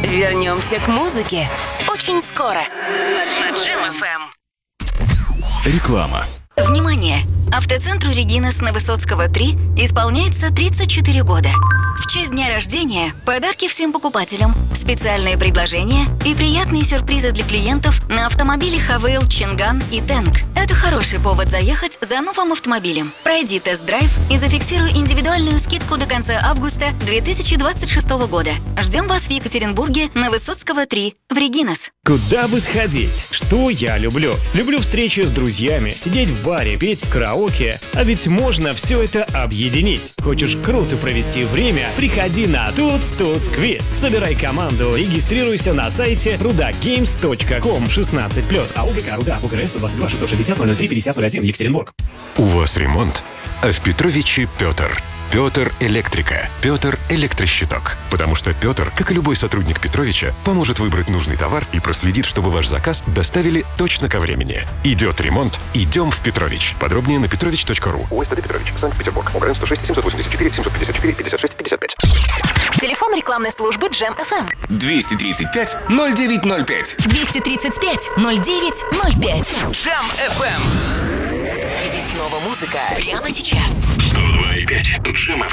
Вернемся к музыке очень скоро на Джем FM. Реклама. Внимание! Автоцентру «Регинас» на Высоцкого 3 исполняется 34 года. В честь дня рождения подарки всем покупателям, специальные предложения и приятные сюрпризы для клиентов на автомобили Хавейл, Чинган и Тэнг. Это хороший повод заехать за новым автомобилем. Пройди тест-драйв и зафиксируй индивидуальную скидку до конца августа 2026 года. Ждем вас в Екатеринбурге на Высоцкого 3 в «Регинас». Куда бы сходить? Что я люблю? Люблю встречи с друзьями, сидеть в баре, петь караоке. А ведь можно все это объединить. Хочешь круто провести время? Приходи на Tuts Quiz. Собирай команду, регистрируйся на сайте rudagames.com 16+. АОБК Руда, УГРС 122 660 003 5001, Екатеринбург. У вас ремонт? А в Петровиче Петр. Петр Электрика. Петр Электрощиток. Потому что Петр, как и любой сотрудник Петровича, поможет выбрать нужный товар и проследит, чтобы ваш заказ доставили точно ко времени. Идет ремонт, идем в Петрович. Подробнее на petrovich.ru. УСТД Петрович, Санкт-Петербург. ОГРН 106 784 754 56 55. Телефон рекламной службы Джем FM. 235 0905. 235 0905. Джем FM. Здесь снова музыка. Прямо сейчас. 102,5 Джем FM.